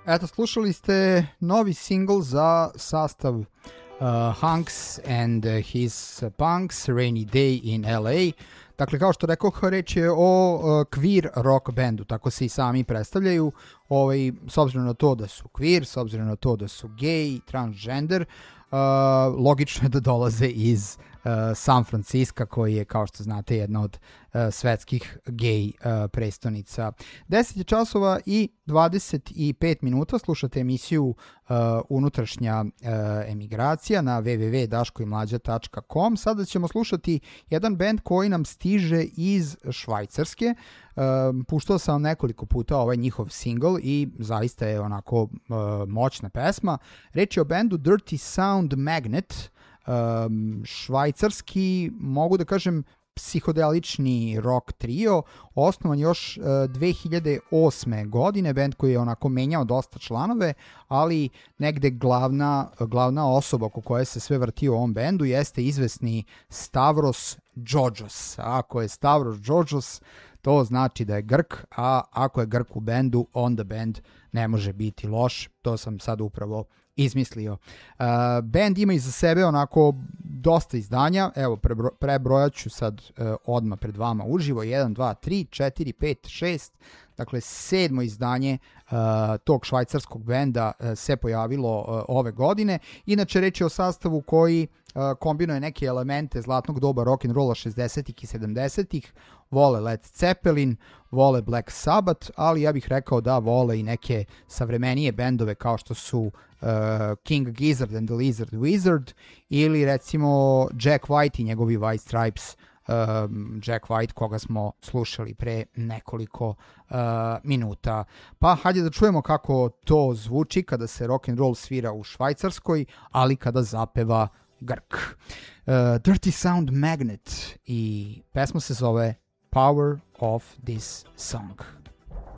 Eto, slušali ste novi singl za sastav Hunks and His Punks, Rainy Day in LA. Dakle, kao što rekao, reč je o queer rock bandu, tako se i sami predstavljaju, s obzirom na to da su queer, s obzirom na to da su gay, transgender, logično je da dolaze iz San Francisco, koji je, kao što znate, jedna od svetskih gay prestonica. 10 je časova i 25 minuta, slušate emisiju Unutrašnja emigracija na www.daškoimlađa.com. Sada ćemo slušati jedan band koji nam stiže iz Švajcarske. Puštao sam vam nekoliko puta ovaj njihov single i zaista je onako moćna pesma. Reč je o bandu Dirty Sound Magnet, švajcarski, mogu da kažem, psihodelični rock trio, osnovan još 2008. godine, band koji je onako menjao dosta članove, ali negde glavna osoba oko koje se sve vrti u ovom bendu jeste izvesni Stavros Džodžos. Ako je Stavros Džodžos, to znači da je Grk, a ako je Grk u bendu, onda bend ne može biti loš. To sam sad upravo izmislio. Band ima iza sebe onako dosta izdanja, evo prebrojat ću sad odmah pred vama uživo, 1, 2, 3, 4, 5, 6, dakle 7. izdanje tog švajcarskog benda se pojavilo ove godine. Inače, reč je o sastavu koji kombinuje neke elemente zlatnog doba rock'n'rolla 60-ih i 70-ih, vole Led Zeppelin, vole Black Sabbath, ali ja bih rekao da vole i neke savremenije bendove kao što su King Gizzard and the Lizard Wizard ili recimo Jack White i njegovi White Stripes. Jack White, koga smo slušali pre nekoliko minuta. Pa hajde da čujemo kako to zvuči kada se rock'n'roll svira u Švajcarskoj, ali kada zapeva Grk. Dirty Sound Magnet i pesma se zove Power of This Song.